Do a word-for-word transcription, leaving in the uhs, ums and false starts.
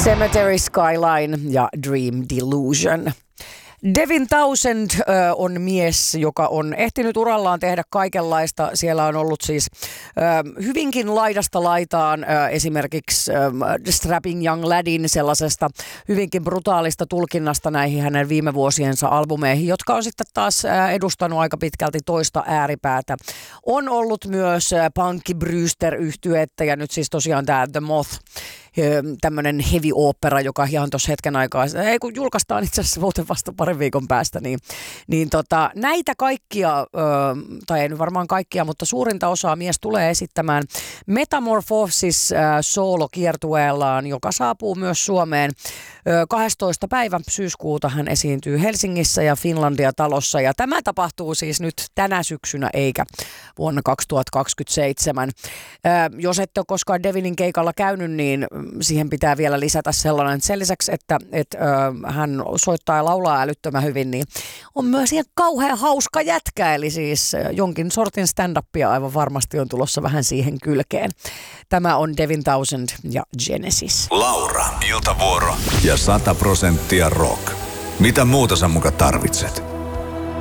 Cemetery Skyline ja Dream Delusion. Devin Townsend ö, on mies, joka on ehtinyt urallaan tehdä kaikenlaista. Siellä on ollut siis ö, hyvinkin laidasta laitaan ö, esimerkiksi ö, Strapping Young Ladin sellaisesta hyvinkin brutaalista tulkinnasta näihin hänen viime vuosiensa albumeihin, jotka on sitten taas ö, edustanut aika pitkälti toista ääripäätä. On ollut myös ö, Punky Brewster-yhtyettä ja nyt siis tosiaan tämä The Moth, tämmöinen heavy opera, joka ihan tuossa hetken aikaa, ei kun julkaistaan itse asiassa muuten vasta parin viikon päästä, niin, niin tota, näitä kaikkia, tai ei nyt varmaan kaikkia, mutta suurinta osaa mies tulee esittämään Metamorphosis soolo-kiertueellaan, joka saapuu myös Suomeen. kahdestoista päivä syyskuuta hän esiintyy Helsingissä ja Finlandia-talossa, ja tämä tapahtuu siis nyt tänä syksynä eikä vuonna kaksituhattakaksikymmentäseitsemän. Jos ette ole koskaan Devinin keikalla käynyt, niin siihen pitää vielä lisätä sellainen, että sen lisäksi, että, että ö, hän soittaa ja laulaa älyttömän hyvin, niin on myös ihan kauhean hauska jätkä, eli siis jonkin sortin stand-upia aivan varmasti on tulossa vähän siihen kylkeen. Tämä on Devin Townsend ja Genesis. Laura, iltavuoro ja sata prosenttia rock. Mitä muuta sä muka tarvitset?